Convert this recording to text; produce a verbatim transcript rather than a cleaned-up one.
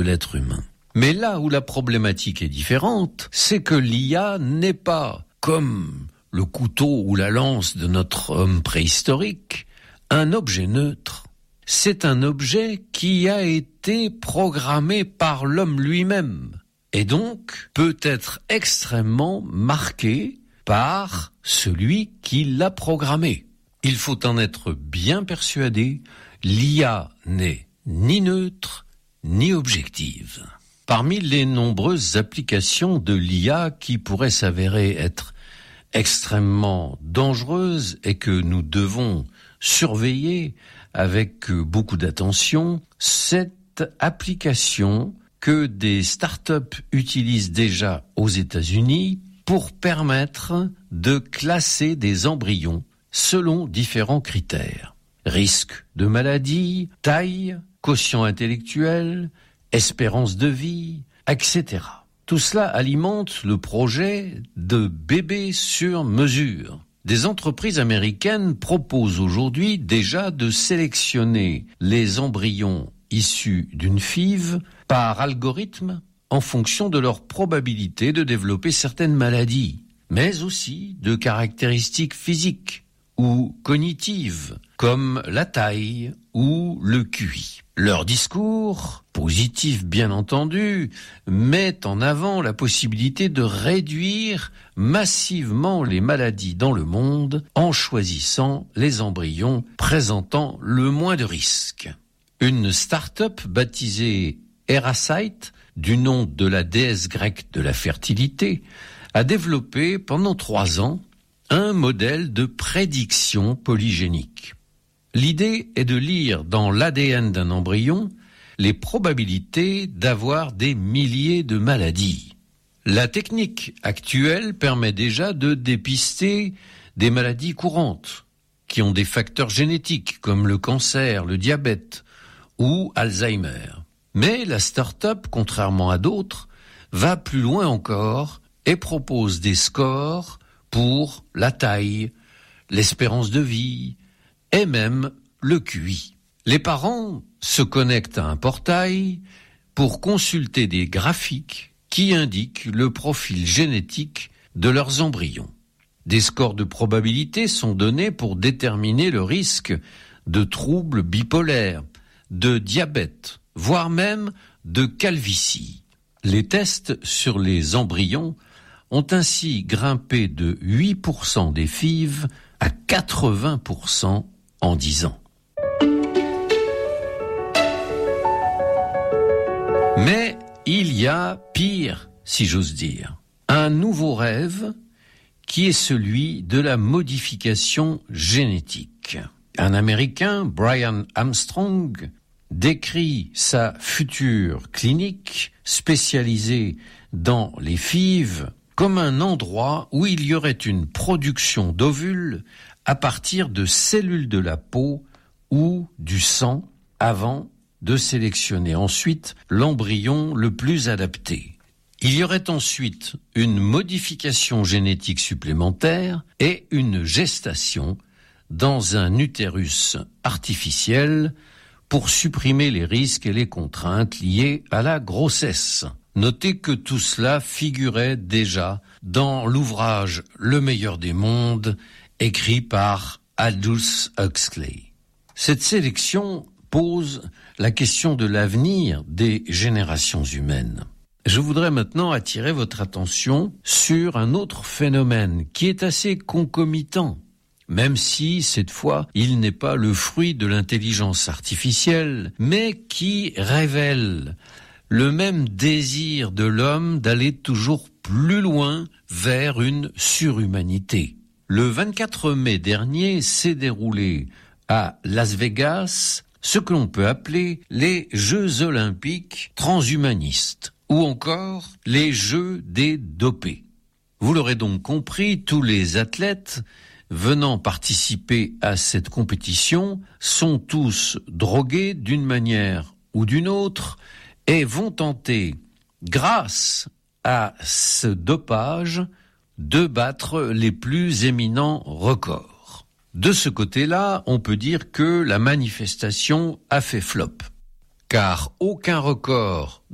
l'être humain. Mais là où la problématique est différente, c'est que l'I A n'est pas, comme le couteau ou la lance de notre homme préhistorique, un objet neutre. C'est un objet qui a été programmé par l'homme lui-même et donc peut être extrêmement marqué par celui qui l'a programmé. Il faut en être bien persuadé, l'I A n'est ni neutre ni objective. Parmi les nombreuses applications de l'I A qui pourraient s'avérer être extrêmement dangereuses et que nous devons surveiller avec beaucoup d'attention, cette application que des startups utilisent déjà aux États-Unis pour permettre de classer des embryons selon différents critères. Risque de maladie, taille, quotient intellectuel, espérance de vie, et cetera. Tout cela alimente le projet de bébés sur mesure. Des entreprises américaines proposent aujourd'hui déjà de sélectionner les embryons issus d'une F I V par algorithme en fonction de leur probabilité de développer certaines maladies, mais aussi de caractéristiques physiques ou cognitives, comme la taille ou le Q I. Leur discours, positif bien entendu, met en avant la possibilité de réduire massivement les maladies dans le monde en choisissant les embryons présentant le moins de risques. Une start-up baptisée Eracyte, du nom de la déesse grecque de la fertilité, a développé pendant trois ans un modèle de prédiction polygénique. L'idée est de lire dans l'A D N d'un embryon les probabilités d'avoir des milliers de maladies. La technique actuelle permet déjà de dépister des maladies courantes qui ont des facteurs génétiques comme le cancer, le diabète ou Alzheimer. Mais la start-up, contrairement à d'autres, va plus loin encore et propose des scores pour la taille, l'espérance de vie et même le Q I. Les parents se connectent à un portail pour consulter des graphiques qui indiquent le profil génétique de leurs embryons. Des scores de probabilité sont donnés pour déterminer le risque de troubles bipolaires, de diabète, voire même de calvitie. Les tests sur les embryons ont ainsi grimpé de huit pour cent des F I V à quatre-vingts pour cent en dix ans. Mais il y a pire, si j'ose dire. Un nouveau rêve qui est celui de la modification génétique. Un Américain, Brian Armstrong, décrit sa future clinique spécialisée dans les F I V comme un endroit où il y aurait une production d'ovules à partir de cellules de la peau ou du sang avant de sélectionner ensuite l'embryon le plus adapté. Il y aurait ensuite une modification génétique supplémentaire et une gestation dans un utérus artificiel pour supprimer les risques et les contraintes liées à la grossesse. Notez que tout cela figurait déjà dans l'ouvrage Le meilleur des mondes, écrit par Aldous Huxley. Cette sélection pose la question de l'avenir des générations humaines. Je voudrais maintenant attirer votre attention sur un autre phénomène qui est assez concomitant, même si, cette fois, il n'est pas le fruit de l'intelligence artificielle, mais qui révèle le même désir de l'homme d'aller toujours plus loin vers une surhumanité. Le vingt-quatre mai dernier s'est déroulé à Las Vegas ce que l'on peut appeler les Jeux olympiques transhumanistes ou encore les Jeux des dopés. Vous l'aurez donc compris, tous les athlètes venant participer à cette compétition sont tous drogués d'une manière ou d'une autre et vont tenter, grâce à ce dopage, de battre les plus éminents records. De ce côté-là, on peut dire que la manifestation a fait flop, car aucun record